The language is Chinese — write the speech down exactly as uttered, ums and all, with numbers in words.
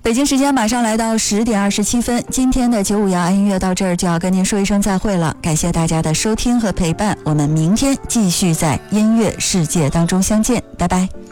北京时间马上来到十点二十七分，今天的九五幺爱音乐到这儿就要跟您说一声再会了，感谢大家的收听和陪伴，我们明天继续在音乐世界当中相见，拜拜。